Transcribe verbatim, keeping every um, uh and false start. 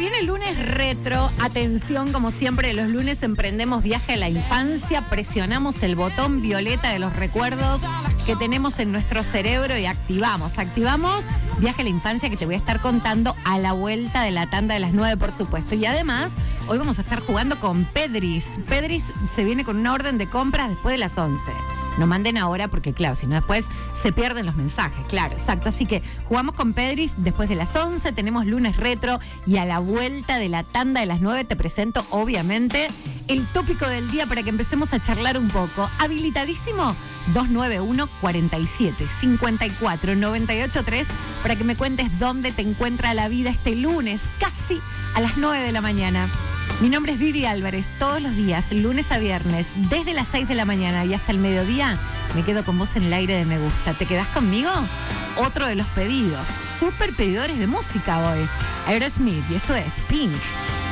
viene el lunes retro. Atención, como siempre, los lunes emprendemos viaje a la infancia, presionamos el botón violeta de los recuerdos que tenemos en nuestro cerebro y activamos, activamos viaje a la infancia, que te voy a estar contando a la vuelta de la tanda de las nueve, por supuesto. Y además, hoy vamos a estar jugando con Pedris. Pedris se viene con una orden de compras después de las once. No manden ahora porque, claro, si no después se pierden los mensajes, claro, exacto. Así que jugamos con Pedris después de las once, tenemos lunes retro y a la vuelta de la tanda de las nueve te presento, obviamente, el tópico del día para que empecemos a charlar un poco. Habilitadísimo, dos nueve uno, cuatro siete, cinco cuatro, nueve ocho tres, para que me cuentes dónde te encuentra la vida este lunes, casi a las nueve de la mañana. Mi nombre es Vivi Álvarez, todos los días, lunes a viernes, desde las seis de la mañana y hasta el mediodía, me quedo con vos en el aire de Me Gusta. ¿Te quedás conmigo? Otro de los pedidos, súper pedidores de música hoy. Aerosmith, y esto es Pink.